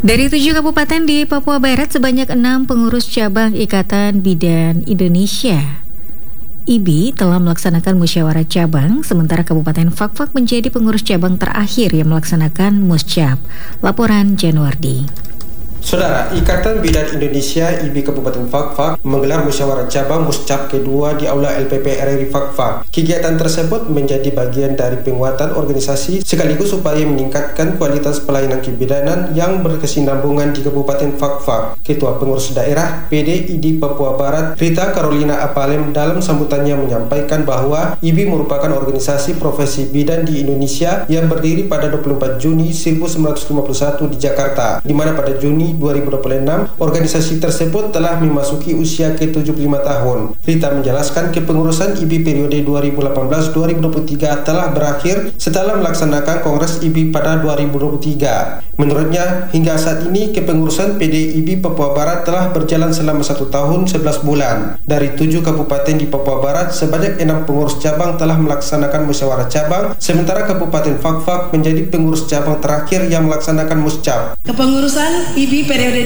Dari 7 kabupaten di Papua Barat, sebanyak 6 pengurus cabang Ikatan Bidan Indonesia (IBI) telah melaksanakan musyawarah cabang, sementara Kabupaten Fakfak menjadi pengurus cabang terakhir yang melaksanakan muscap. Laporan Januardi. Saudara, Ikatan Bidan Indonesia (IBI) Kabupaten Fakfak menggelar musyawarah cabang muscap kedua di Aula LPP RRI Fakfak. Kegiatan tersebut menjadi bagian dari penguatan organisasi sekaligus upaya meningkatkan kualitas pelayanan kebidanan yang berkesinambungan di Kabupaten Fakfak. Ketua Pengurus Daerah PDID Papua Barat, Rita Carolina Apalem, dalam sambutannya menyampaikan bahwa IBI merupakan organisasi profesi bidan di Indonesia yang berdiri pada 24 Juni 1951 di Jakarta, di mana pada Juni 2026, organisasi tersebut telah memasuki usia ke-75 tahun. Rita menjelaskan kepengurusan IBI periode 2018-2023 telah berakhir setelah melaksanakan Kongres IBI pada 2023. Menurutnya, hingga saat ini kepengurusan PDIB Papua Barat telah berjalan selama 1 tahun 11 bulan. Dari 7 kabupaten di Papua Barat, sebanyak 6 pengurus cabang telah melaksanakan musyawarah cabang, sementara Kabupaten Fakfak menjadi pengurus cabang terakhir yang melaksanakan muscap. Kepengurusan IBI periode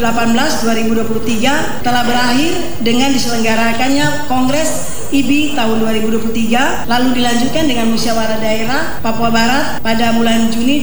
2018-2023 telah berakhir dengan diselenggarakannya Kongres IBI tahun 2023, lalu dilanjutkan dengan musyawarah daerah Papua Barat pada bulan Juni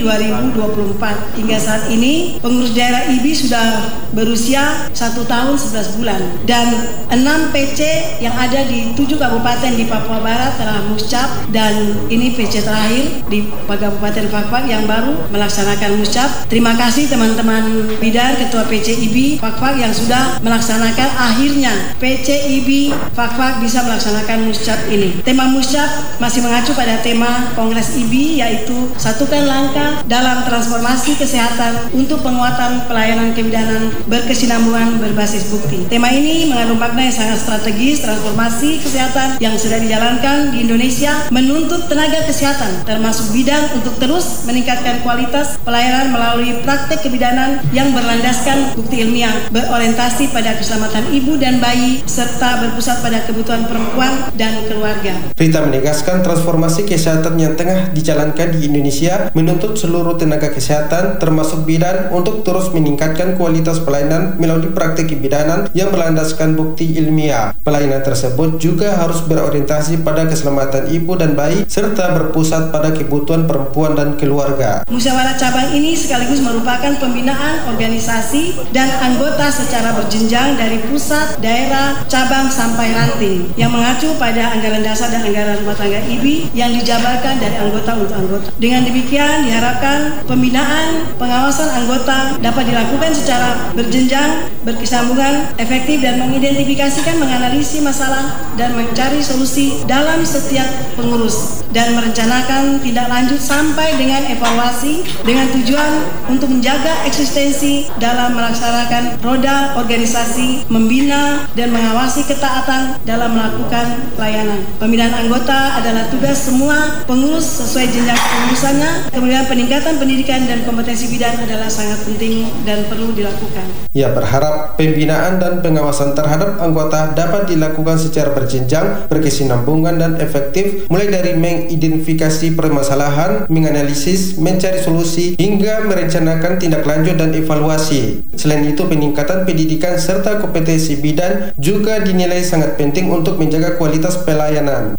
2024. Hingga saat ini pengurus daerah IBI sudah berusia 1 tahun 11 bulan dan 6 PC yang ada di 7 kabupaten di Papua Barat telah muscap, dan ini PC terakhir di Kabupaten Fakfak yang baru melaksanakan muscap. Terima kasih teman-teman bidan, Ketua PC IBI Fakfak yang sudah melaksanakan, akhirnya PC IBI Fakfak bisa melaksanakan muscap ini. Tema muscap masih mengacu pada tema Kongres IBI, yaitu satukan langkah dalam transformasi kesehatan untuk penguatan pelayanan kebidanan berkesinambungan berbasis bukti. Tema ini mengandung makna yang sangat strategis. Transformasi kesehatan yang sedang dijalankan di Indonesia menuntut tenaga kesehatan termasuk bidan untuk terus meningkatkan kualitas pelayanan melalui praktek kebidanan yang berlandaskan bukti ilmiah, berorientasi pada keselamatan ibu dan bayi, serta berpusat pada kebutuhan perempuan dan keluarga. Rita menegaskan transformasi kesehatan yang tengah dijalankan di Indonesia menuntut seluruh tenaga kesehatan termasuk bidan untuk terus meningkatkan kualitas pelayanan melalui praktik kebidanan yang berlandaskan bukti ilmiah. Pelayanan tersebut juga harus berorientasi pada keselamatan ibu dan bayi serta berpusat pada kebutuhan perempuan dan keluarga. Musyawarah cabang ini sekaligus merupakan pembinaan organisasi dan anggota secara berjenjang dari pusat, daerah, cabang sampai ranting yang mengacu pada anggaran dasar dan anggaran rumah tangga IBI yang dijabarkan dari anggota untuk anggota. Dengan demikian diharapkan pembinaan pengawasan anggota dapat dilakukan secara berjenjang, berkesinambungan, efektif, dan mengidentifikasikan, menganalisis masalah dan mencari solusi dalam setiap pengurus, dan merencanakan tindak lanjut sampai dengan evaluasi dengan tujuan untuk menjaga eksistensi dalam melaksanakan roda organisasi, membina dan mengawasi ketaatan dalam melakukan pelayanan. Pembinaan anggota adalah tugas semua pengurus sesuai jenjang kepengurusannya. Kemudian peningkatan pendidikan dan kompetensi bidan adalah sangat penting dan perlu dilakukan. Ia berharap pembinaan dan pengawasan terhadap anggota dapat dilakukan secara berjenjang, berkesinambungan dan efektif, mulai dari mengidentifikasi permasalahan, menganalisis, mencari solusi, hingga merencanakan tindak lanjut dan evaluasi. Selain itu, peningkatan pendidikan serta kompetensi bidan juga dinilai sangat penting untuk menjaga kualitas pelayanan.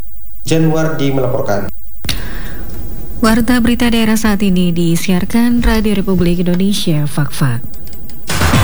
Januardi melaporkan. Warta berita daerah saat ini disiarkan Radio Republik Indonesia Fakfak.